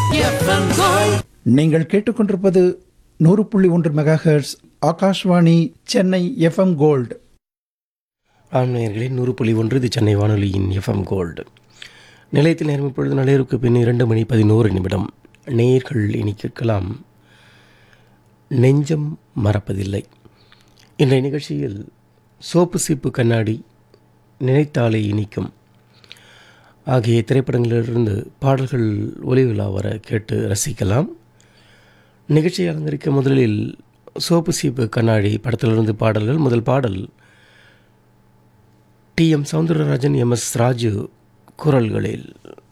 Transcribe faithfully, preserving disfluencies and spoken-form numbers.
FM gold. நீங்கள் கேட்டுக்கொண்டிருப்பது நூறு புள்ளி ஒன்று mega hertz Akashvani Chennai FM gold. ஆன்மீகர்களே, நூறு புள்ளி ஒன்று இது சென்னை வானொலியின் எஃப்எம் கோல்டு. நிலையத்தில் நேரம் இப்பொழுது நள்ளிரவுக்கு பின் இரண்டு மணி பதினோரு நிமிடம். நேயர்கள் இனி கேட்கலாம் நெஞ்சம் மறப்பதில்லை. இன்றைய நிகழ்ச்சியில் சோப்பு சீப்பு கண்ணாடி, நினைத்தாலே இனிக்கும் ஆகிய திரைப்படங்களிலிருந்து பாடல்கள் ஒலிவிழா வர கேட்டு ரசிக்கலாம். நிகழ்ச்சியை அலங்கரிக்க முதலில் சோப்பு சீப்பு கண்ணாடி படத்திலிருந்து பாடல்கள். முதல் பாடல் D M Soundararajan, M S Raju குரல்களில்.